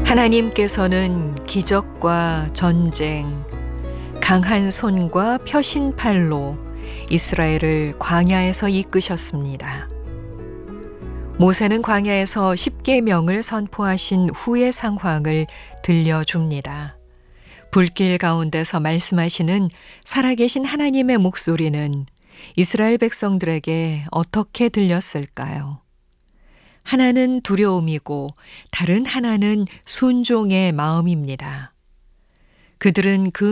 하나님께서는 기적과 전쟁, 강한 손과 펴신 팔로 이스라엘을 광야에서 이끄셨습니다. 모세는 광야에서 십계명을 선포하신 후의 상황을 들려줍니다. 불길 가운데서 말씀하시는 살아계신 하나님의 목소리는 이스라엘 백성들에게 어떻게 들렸을까요? 하나는 두려움이고 다른 하나는 순종의 마음입니다. 그들은 그